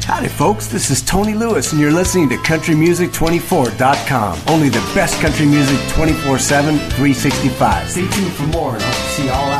Howdy, folks. This is Tony Lewis, and you're listening to CountryMusic24.com. Only the best country music 24/7, 365. Stay tuned for more, and hope to see you all out